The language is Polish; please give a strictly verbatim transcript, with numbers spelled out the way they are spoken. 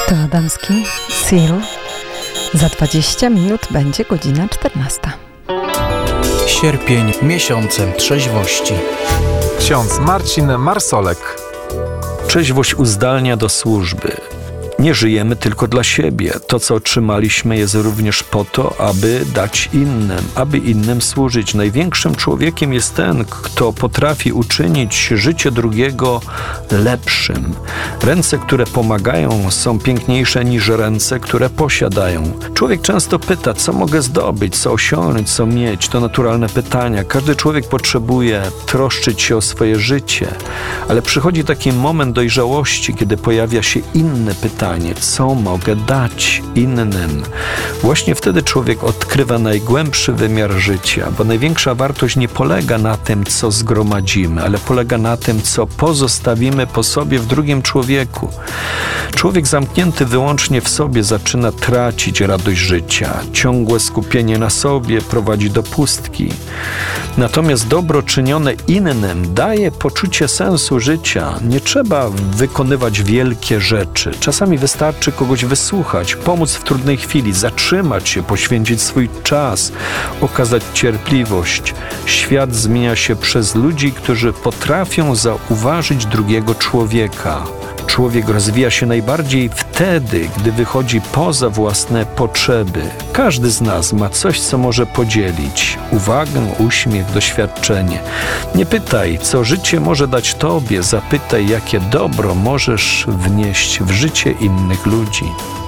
To Adamski, Seal. Za dwadzieścia minut będzie godzina czternasta. Sierpień miesiącem trzeźwości. Ksiądz Marcin Marsolek. Trzeźwość uzdalnia do służby. Nie żyjemy tylko dla siebie. To, co otrzymaliśmy, jest również po to, aby dać innym, aby innym służyć. Największym człowiekiem jest ten, kto potrafi uczynić życie drugiego lepszym. Ręce, które pomagają, są piękniejsze niż ręce, które posiadają. Człowiek często pyta, co mogę zdobyć, co osiągnąć, co mieć. To naturalne pytania. Każdy człowiek potrzebuje troszczyć się o swoje życie, ale przychodzi taki moment dojrzałości, kiedy pojawia się inne pytanie. Co mogę dać innym? Właśnie wtedy człowiek odkrywa najgłębszy wymiar życia, bo największa wartość nie polega na tym, co zgromadzimy, ale polega na tym, co pozostawimy po sobie w drugim człowieku. Człowiek zamknięty wyłącznie w sobie zaczyna tracić radość życia. Ciągłe skupienie na sobie prowadzi do pustki. Natomiast dobro czynione innym daje poczucie sensu życia. Nie trzeba wykonywać wielkie rzeczy. Czasami wystarczy kogoś wysłuchać, pomóc w trudnej chwili, zatrzymać się, poświęcić swój czas, okazać cierpliwość. Świat zmienia się przez ludzi, którzy potrafią zauważyć drugiego człowieka. Człowiek rozwija się najbardziej wtedy, gdy wychodzi poza własne potrzeby. Każdy z nas ma coś, co może podzielić. Uwagę, uśmiech, doświadczenie. Nie pytaj, co życie może dać tobie, zapytaj, jakie dobro możesz wnieść w życie innych ludzi.